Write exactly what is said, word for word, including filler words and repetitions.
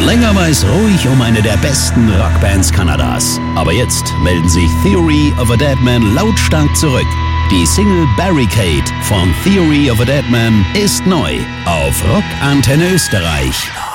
länger war es ruhig um eine der besten Rockbands Kanadas. Aber jetzt melden sich Theory of a Deadman lautstark zurück. Die Single Barricade von Theory of a Deadman ist neu auf Rock Antenne Österreich.